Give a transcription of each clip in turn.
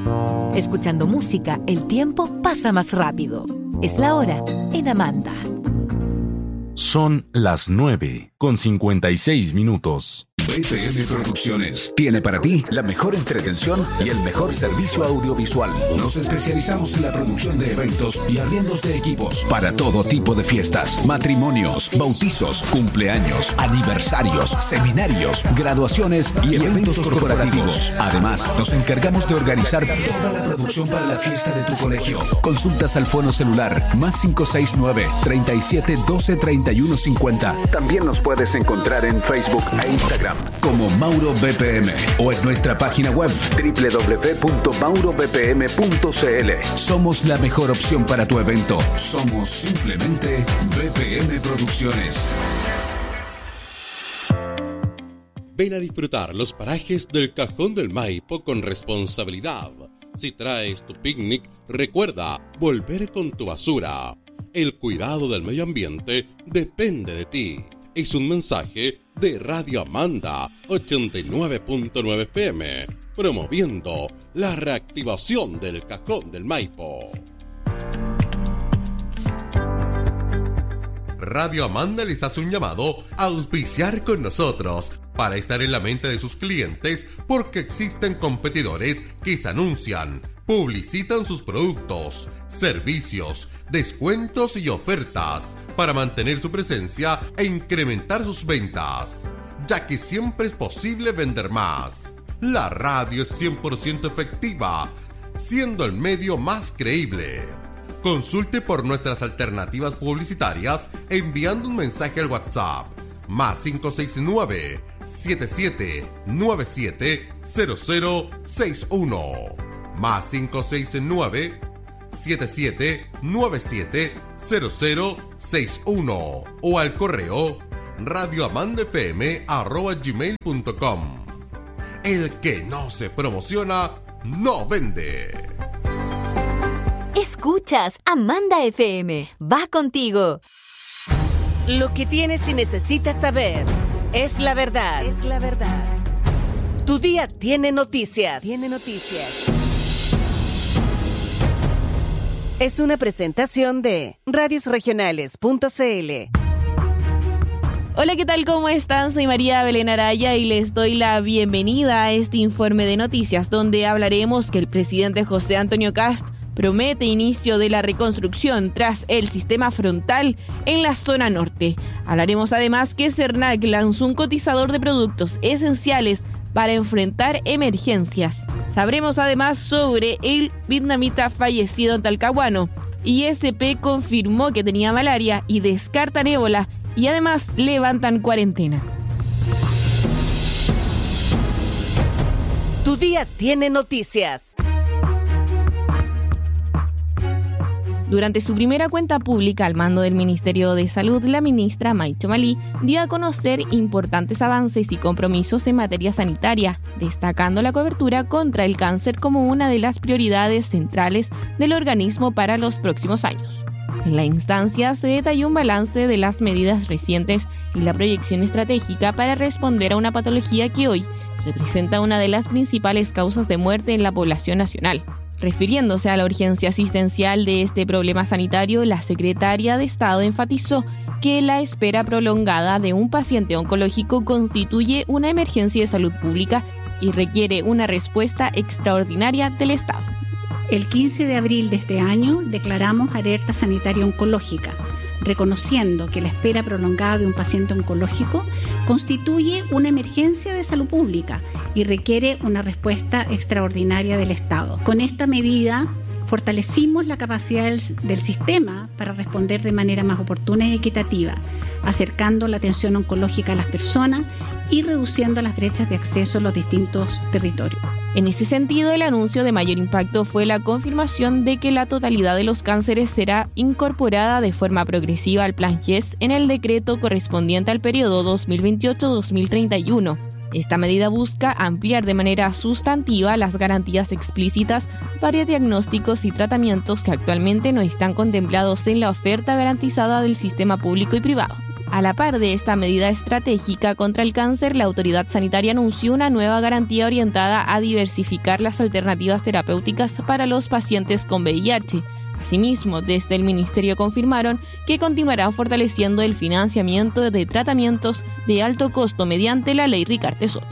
Escuchando música, el tiempo pasa más rápido. Es la hora en Amanda. Son las 9:56. BPM Producciones tiene para ti la mejor entretención y el mejor servicio audiovisual. Nos especializamos en la producción de eventos y arriendos de equipos para todo tipo de fiestas, matrimonios, bautizos, cumpleaños, aniversarios, seminarios, graduaciones y eventos corporativos. Además, nos encargamos de organizar toda la producción para la fiesta de tu colegio. Consultas al fono celular +569 37 12 31 50. También nos puedes encontrar en Facebook e Instagram como Mauro BPM o en nuestra página web www.maurobpm.cl. Somos la mejor opción para tu evento. Somos simplemente BPM Producciones. Ven a disfrutar los parajes del Cajón del Maipo con responsabilidad. Si traes tu picnic, recuerda volver con tu basura. El cuidado del medio ambiente depende de ti. Es un mensaje de Radio Amanda 89.9 FM, promoviendo la reactivación del Cajón del Maipo. Radio Amanda les hace un llamado a auspiciar con nosotros para estar en la mente de sus clientes, porque existen competidores que se anuncian, publicitan sus productos, servicios, descuentos y ofertas para mantener su presencia e incrementar sus ventas, ya que siempre es posible vender más. La radio es 100% efectiva, siendo el medio más creíble. Consulte por nuestras alternativas publicitarias enviando un mensaje al WhatsApp +569 7797 0061 +569 7797 0061 o al correo radioamandafm@gmail.com. El que no se promociona no vende. Escuchas Amanda FM. Va contigo. Lo que tienes y necesitas saber es la verdad. Es la verdad. Tu día tiene noticias. Tiene noticias. Es una presentación de radiosregionales.cl. Hola, ¿qué tal? ¿Cómo están? Soy María Belén Araya y les doy la bienvenida a este informe de noticias, donde hablaremos que el presidente José Antonio Kast promete inicio de la reconstrucción tras el sistema frontal en la zona norte. Hablaremos además que Cernac lanzó un cotizador de productos esenciales para enfrentar emergencias. Sabremos además sobre el vietnamita fallecido en Talcahuano. ISP confirmó que tenía malaria y descartan ébola, y además levantan cuarentena. Tu día tiene noticias. Durante su primera cuenta pública al mando del Ministerio de Salud, la ministra Maicho Malí dio a conocer importantes avances y compromisos en materia sanitaria, destacando la cobertura contra el cáncer como una de las prioridades centrales del organismo para los próximos años. En la instancia se detalló un balance de las medidas recientes y la proyección estratégica para responder a una patología que hoy representa una de las principales causas de muerte en la población nacional. Refiriéndose a la urgencia asistencial de este problema sanitario, la secretaria de Estado enfatizó que la espera prolongada de un paciente oncológico constituye una emergencia de salud pública y requiere una respuesta extraordinaria del Estado. El 15 de abril de este año declaramos alerta sanitaria oncológica, reconociendo que la espera prolongada de un paciente oncológico constituye una emergencia de salud pública y requiere una respuesta extraordinaria del Estado. Con esta medida fortalecimos la capacidad del sistema para responder de manera más oportuna y equitativa, acercando la atención oncológica a las personas y reduciendo las brechas de acceso en los distintos territorios. En ese sentido, el anuncio de mayor impacto fue la confirmación de que la totalidad de los cánceres será incorporada de forma progresiva al Plan GES en el decreto correspondiente al periodo 2028-2031. Esta medida busca ampliar de manera sustantiva las garantías explícitas para diagnósticos y tratamientos que actualmente no están contemplados en la oferta garantizada del sistema público y privado. A la par de esta medida estratégica contra el cáncer, la autoridad sanitaria anunció una nueva garantía orientada a diversificar las alternativas terapéuticas para los pacientes con VIH. Asimismo, desde el Ministerio confirmaron que continuarán fortaleciendo el financiamiento de tratamientos de alto costo mediante la Ley Ricardo Soto.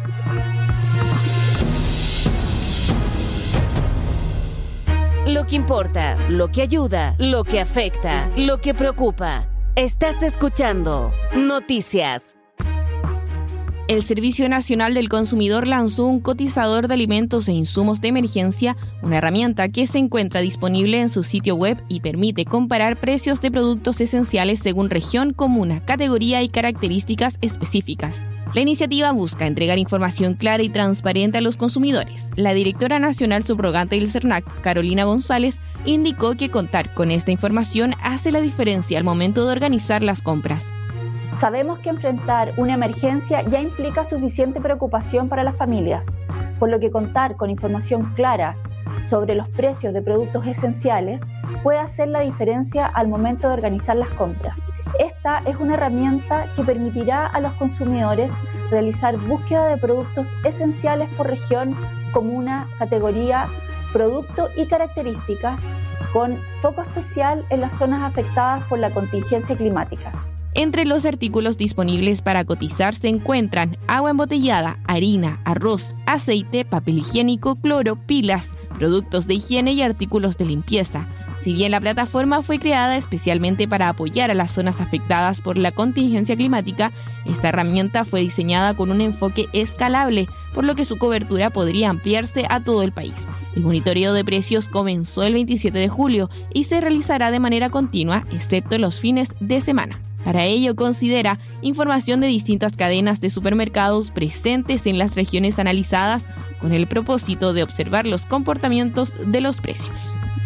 Lo que importa, lo que ayuda, lo que afecta, lo que preocupa. Estás escuchando Noticias. El Servicio Nacional del Consumidor lanzó un cotizador de alimentos e insumos de emergencia, una herramienta que se encuentra disponible en su sitio web y permite comparar precios de productos esenciales según región, comuna, categoría y características específicas. La iniciativa busca entregar información clara y transparente a los consumidores. La directora nacional subrogante del CERNAC, Carolina González, indicó que contar con esta información hace la diferencia al momento de organizar las compras. Sabemos que enfrentar una emergencia ya implica suficiente preocupación para las familias, por lo que contar con información clara sobre los precios de productos esenciales puede hacer la diferencia al momento de organizar las compras. Esta es una herramienta que permitirá a los consumidores realizar búsqueda de productos esenciales por región, comuna, categoría, producto y características, con foco especial en las zonas afectadas por la contingencia climática. Entre los artículos disponibles para cotizar se encuentran agua embotellada, harina, arroz, aceite, papel higiénico, cloro, pilas, productos de higiene y artículos de limpieza. Si bien la plataforma fue creada especialmente para apoyar a las zonas afectadas por la contingencia climática, esta herramienta fue diseñada con un enfoque escalable, por lo que su cobertura podría ampliarse a todo el país. El monitoreo de precios comenzó el 27 de julio y se realizará de manera continua, excepto los fines de semana. Para ello considera información de distintas cadenas de supermercados presentes en las regiones analizadas con el propósito de observar los comportamientos de los precios.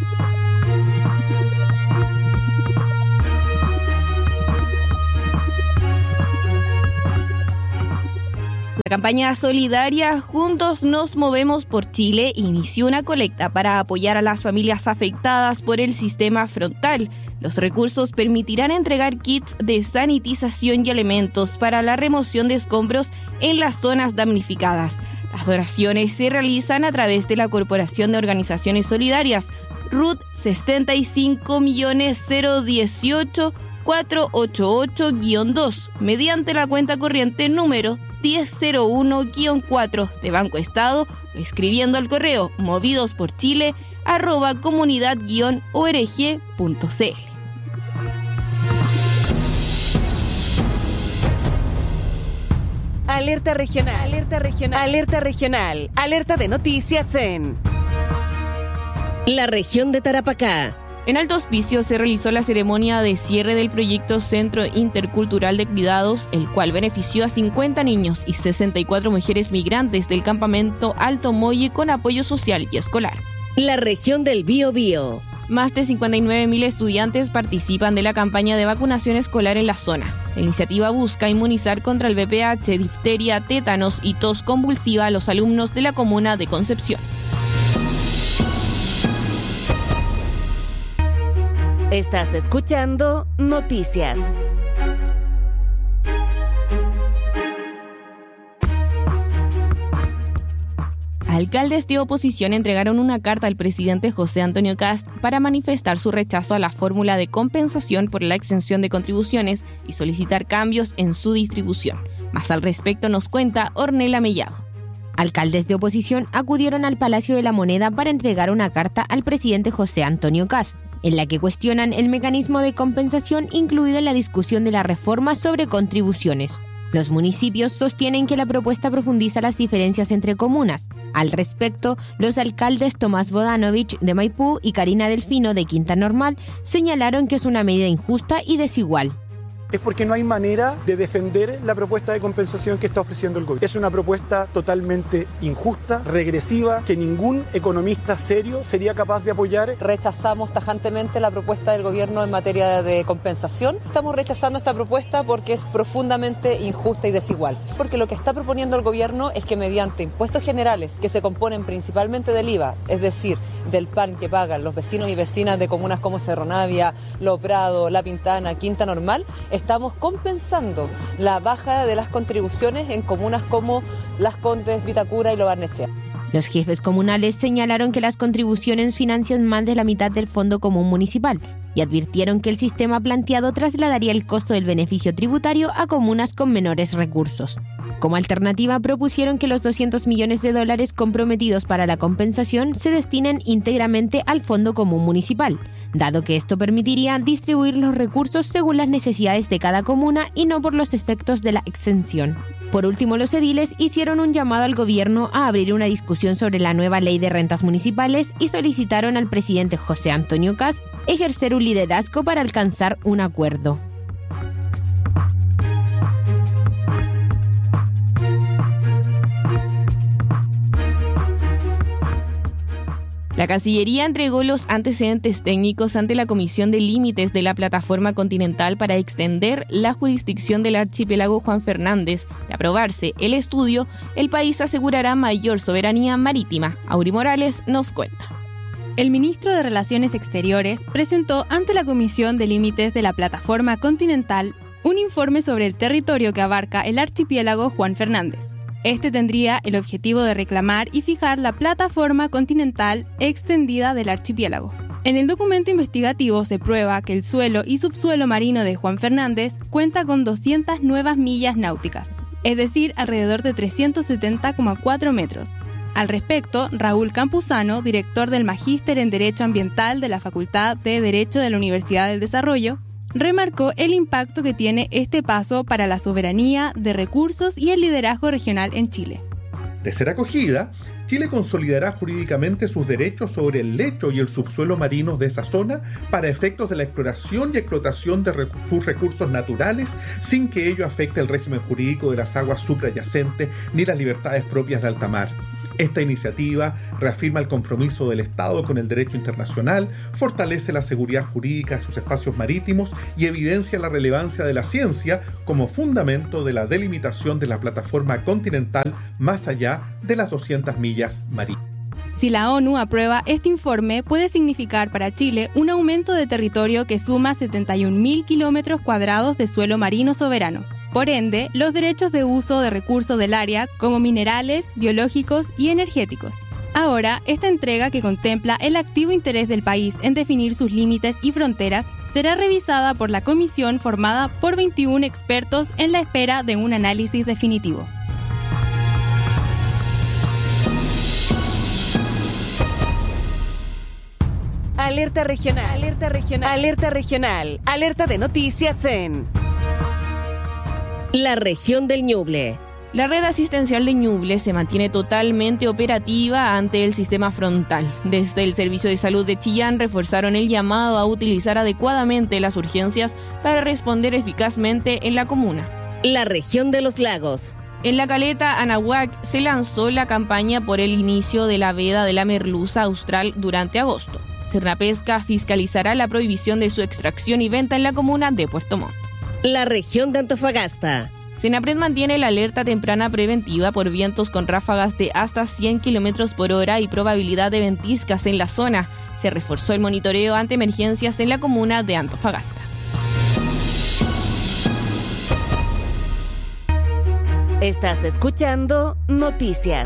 La campaña solidaria Juntos nos movemos por Chile inició una colecta para apoyar a las familias afectadas por el sistema frontal. Los recursos permitirán entregar kits de sanitización y elementos para la remoción de escombros en las zonas damnificadas. Las donaciones se realizan a través de la Corporación de Organizaciones Solidarias, RUT 65.018.488-2, mediante la cuenta corriente número 1001-4 de Banco Estado, o escribiendo al correo movidosporchile@comunidad-org.cl. Alerta regional, alerta regional, alerta regional, alerta de noticias en la región de Tarapacá. En Alto Hospicio se realizó la ceremonia de cierre del proyecto Centro Intercultural de Cuidados, el cual benefició a 50 niños y 64 mujeres migrantes del campamento Alto Molle con apoyo social y escolar. La región del Biobío. Más de 59.000 estudiantes participan de la campaña de vacunación escolar en la zona. La iniciativa busca inmunizar contra el VPH, difteria, tétanos y tos convulsiva a los alumnos de la comuna de Concepción. Estás escuchando Noticias. Alcaldes de oposición entregaron una carta al presidente José Antonio Kast para manifestar su rechazo a la fórmula de compensación por la exención de contribuciones y solicitar cambios en su distribución. Más al respecto nos cuenta Ornella Mellado. Alcaldes de oposición acudieron al Palacio de la Moneda para entregar una carta al presidente José Antonio Kast, en la que cuestionan el mecanismo de compensación incluido en la discusión de la reforma sobre contribuciones. Los municipios sostienen que la propuesta profundiza las diferencias entre comunas. Al respecto, los alcaldes Tomás Bodanovich de Maipú y Karina Delfino de Quinta Normal señalaron que es una medida injusta y desigual. Es porque no hay manera de defender la propuesta de compensación que está ofreciendo el gobierno. Es una propuesta totalmente injusta, regresiva, que ningún economista serio sería capaz de apoyar. Rechazamos tajantemente la propuesta del gobierno en materia de compensación. Estamos rechazando esta propuesta porque es profundamente injusta y desigual. Porque lo que está proponiendo el gobierno es que mediante impuestos generales que se componen principalmente del IVA, es decir, del PAN que pagan los vecinos y vecinas de comunas como Cerro Navia, Lo Prado, La Pintana, Quinta Normal, estamos compensando la baja de las contribuciones en comunas como Las Condes, Vitacura y Lo Barnechea. Los jefes comunales señalaron que las contribuciones financian más de la mitad del Fondo Común Municipal y advirtieron que el sistema planteado trasladaría el costo del beneficio tributario a comunas con menores recursos. Como alternativa, propusieron que los $200 millones comprometidos para la compensación se destinen íntegramente al Fondo Común Municipal, dado que esto permitiría distribuir los recursos según las necesidades de cada comuna y no por los efectos de la exención. Por último, los ediles hicieron un llamado al gobierno a abrir una discusión sobre la nueva ley de rentas municipales y solicitaron al presidente José Antonio Kast ejercer un liderazgo para alcanzar un acuerdo. La Cancillería entregó los antecedentes técnicos ante la Comisión de Límites de la Plataforma Continental para extender la jurisdicción del archipiélago Juan Fernández. De aprobarse el estudio, el país asegurará mayor soberanía marítima. Auri Morales nos cuenta. El ministro de Relaciones Exteriores presentó ante la Comisión de Límites de la Plataforma Continental un informe sobre el territorio que abarca el archipiélago Juan Fernández. Este tendría el objetivo de reclamar y fijar la plataforma continental extendida del archipiélago. En el documento investigativo se prueba que el suelo y subsuelo marino de Juan Fernández cuenta con 200 nuevas millas náuticas, es decir, alrededor de 370,4 metros. Al respecto, Raúl Campuzano, director del Magíster en Derecho Ambiental de la Facultad de Derecho de la Universidad del Desarrollo, remarcó el impacto que tiene este paso para la soberanía de recursos y el liderazgo regional en Chile. De ser acogida, Chile consolidará jurídicamente sus derechos sobre el lecho y el subsuelo marinos de esa zona para efectos de la exploración y explotación de sus recursos naturales sin que ello afecte el régimen jurídico de las aguas suprayacentes ni las libertades propias de alta mar. Esta iniciativa reafirma el compromiso del Estado con el derecho internacional, fortalece la seguridad jurídica de sus espacios marítimos y evidencia la relevancia de la ciencia como fundamento de la delimitación de la plataforma continental más allá de las 200 millas marítimas. Si la ONU aprueba este informe, puede significar para Chile un aumento de territorio que suma 71.000 kilómetros cuadrados de suelo marino soberano. Por ende, los derechos de uso de recursos del área, como minerales, biológicos y energéticos. Ahora, esta entrega que contempla el activo interés del país en definir sus límites y fronteras, será revisada por la comisión formada por 21 expertos en la espera de un análisis definitivo. Alerta regional, alerta regional, alerta regional, alerta de noticias en la región del Ñuble. La red asistencial de Ñuble se mantiene totalmente operativa ante el sistema frontal. Desde el Servicio de Salud de Chillán reforzaron el llamado a utilizar adecuadamente las urgencias para responder eficazmente en la comuna. La región de los lagos. En la caleta Anahuac se lanzó la campaña por el inicio de la veda de la merluza austral durante agosto. Sernapesca fiscalizará la prohibición de su extracción y venta en la comuna de Puerto Montt. La región de Antofagasta. Senapred mantiene la alerta temprana preventiva por vientos con ráfagas de hasta 100 km por hora y probabilidad de ventiscas en la zona. Se reforzó el monitoreo ante emergencias en la comuna de Antofagasta. Estás escuchando Noticias.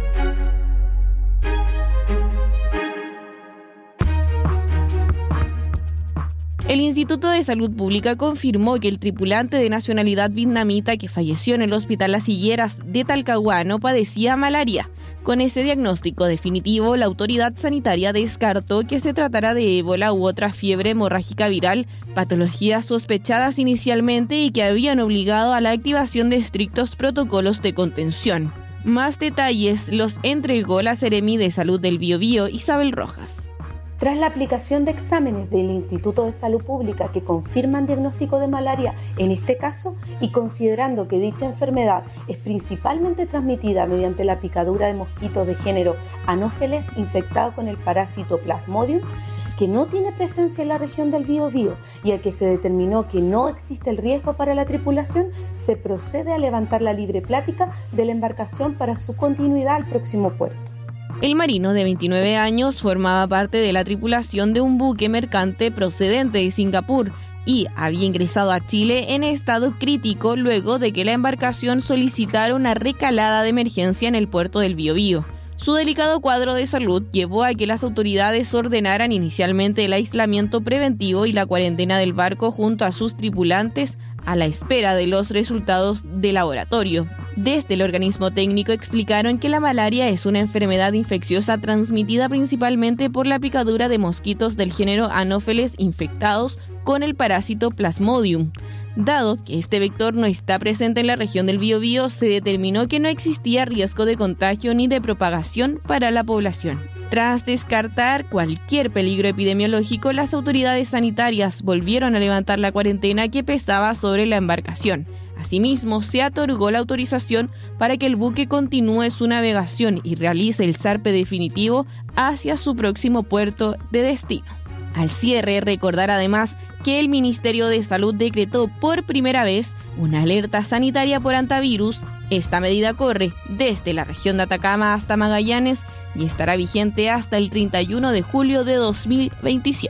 El Instituto de Salud Pública confirmó que el tripulante de nacionalidad vietnamita que falleció en el Hospital Las Higueras de Talcahuano padecía malaria. Con ese diagnóstico definitivo, la autoridad sanitaria descartó que se tratará de ébola u otra fiebre hemorrágica viral, patologías sospechadas inicialmente y que habían obligado a la activación de estrictos protocolos de contención. Más detalles los entregó la Seremi de Salud del Biobío, Isabel Rojas. Tras la aplicación de exámenes del Instituto de Salud Pública que confirman diagnóstico de malaria en este caso y considerando que dicha enfermedad es principalmente transmitida mediante la picadura de mosquitos de género Anopheles infectado con el parásito Plasmodium, que no tiene presencia en la región del Biobío y al que se determinó que no existe el riesgo para la tripulación, se procede a levantar la libre plática de la embarcación para su continuidad al próximo puerto. El marino de 29 años formaba parte de la tripulación de un buque mercante procedente de Singapur. y había ingresado a Chile en estado crítico luego de que la embarcación solicitara una recalada de emergencia en el puerto del Biobío. Su delicado cuadro de salud llevó a que las autoridades ordenaran inicialmente el aislamiento preventivo y la cuarentena del barco junto a sus tripulantes a la espera de los resultados de laboratorio. Desde el organismo técnico explicaron que la malaria es una enfermedad infecciosa transmitida principalmente por la picadura de mosquitos del género Anopheles infectados con el parásito Plasmodium. Dado que este vector no está presente en la región del Biobío, se determinó que no existía riesgo de contagio ni de propagación para la población. Tras descartar cualquier peligro epidemiológico, las autoridades sanitarias volvieron a levantar la cuarentena que pesaba sobre la embarcación. Asimismo, se otorgó la autorización para que el buque continúe su navegación y realice el zarpe definitivo hacia su próximo puerto de destino. Al cierre, recordar además que el Ministerio de Salud decretó por primera vez una alerta sanitaria por hantavirus. Esta medida corre desde la región de Atacama hasta Magallanes y estará vigente hasta el 31 de julio de 2027.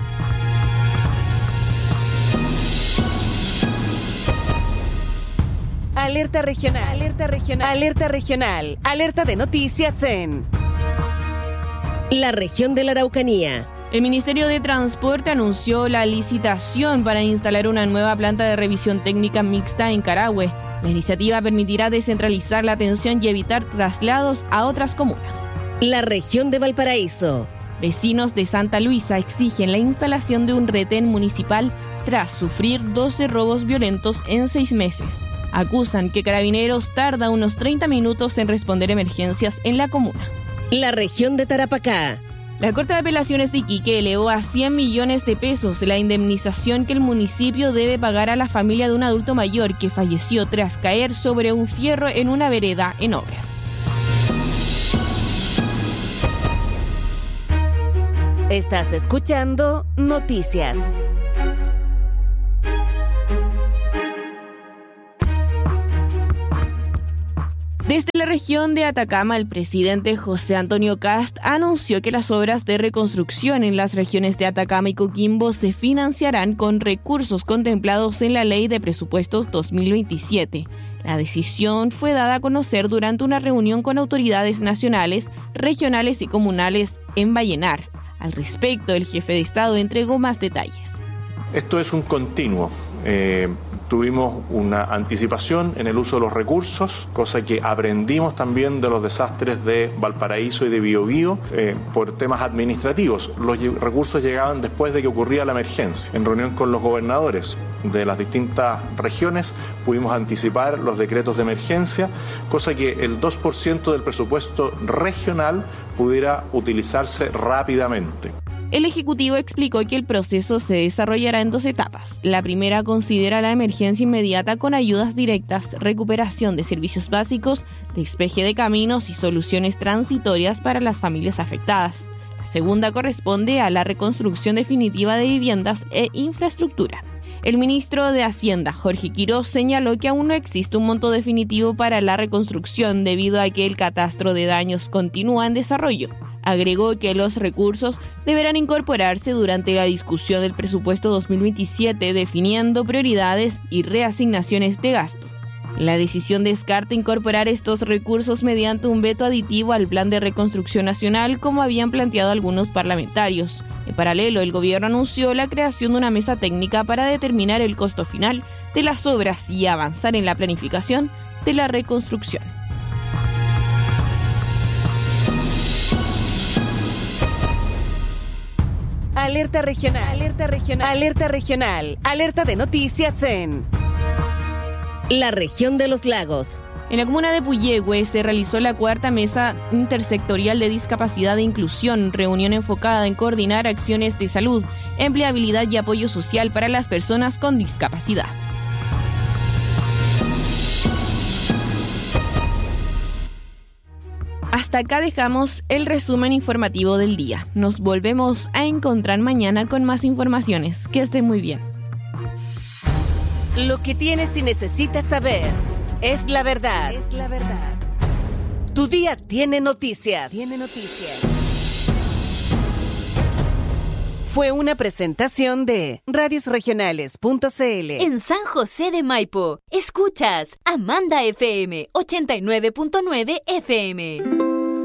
Alerta regional, alerta regional, alerta regional, alerta de noticias en la región de la Araucanía. El Ministerio de Transporte anunció la licitación para instalar una nueva planta de revisión técnica mixta en Carahue. La iniciativa permitirá descentralizar la atención y evitar traslados a otras comunas. La región de Valparaíso. Vecinos de Santa Luisa exigen la instalación de un retén municipal tras sufrir 12 robos violentos en 6 meses. Acusan que Carabineros tarda unos 30 minutos en responder emergencias en la comuna. La región de Tarapacá. La Corte de Apelaciones de Iquique elevó a 100 millones de pesos la indemnización que el municipio debe pagar a la familia de un adulto mayor que falleció tras caer sobre un fierro en una vereda en Obras. Estás escuchando Noticias. Desde la región de Atacama, el presidente José Antonio Kast anunció que las obras de reconstrucción en las regiones de Atacama y Coquimbo se financiarán con recursos contemplados en la Ley de Presupuestos 2027. La decisión fue dada a conocer durante una reunión con autoridades nacionales, regionales y comunales en Vallenar. Al respecto, el jefe de Estado entregó más detalles. Esto es un continuo. Tuvimos una anticipación en el uso de los recursos, cosa que aprendimos también de los desastres de Valparaíso y de Biobío por temas administrativos. Los recursos llegaban después de que ocurría la emergencia. En reunión con los gobernadores de las distintas regiones pudimos anticipar los decretos de emergencia, cosa que el 2% del presupuesto regional pudiera utilizarse rápidamente. El Ejecutivo explicó que el proceso se desarrollará en 2 etapas. La primera considera la emergencia inmediata con ayudas directas, recuperación de servicios básicos, despeje de caminos y soluciones transitorias para las familias afectadas. La segunda corresponde a la reconstrucción definitiva de viviendas e infraestructura. El ministro de Hacienda, Jorge Quirós, señaló que aún no existe un monto definitivo para la reconstrucción debido a que el catastro de daños continúa en desarrollo. Agregó que los recursos deberán incorporarse durante la discusión del presupuesto 2027, definiendo prioridades y reasignaciones de gasto. La decisión descarta incorporar estos recursos mediante un veto aditivo al Plan de Reconstrucción Nacional, como habían planteado algunos parlamentarios. En paralelo, el gobierno anunció la creación de una mesa técnica para determinar el costo final de las obras y avanzar en la planificación de la reconstrucción. Alerta regional, alerta regional, alerta regional, alerta de noticias en la región de los lagos. En la comuna de Puyehue se realizó la 4ª Mesa Intersectorial de Discapacidad e Inclusión, reunión enfocada en coordinar acciones de salud, empleabilidad y apoyo social para las personas con discapacidad. Hasta acá dejamos el resumen informativo del día. Nos volvemos a encontrar mañana con más informaciones. Que estén muy bien. Lo que tienes y necesitas saber es la verdad. Es la verdad. Tu día tiene noticias. Tiene noticias. Fue una presentación de radiosregionales.cl. En San José de Maipo, escuchas Amanda FM 89.9 FM.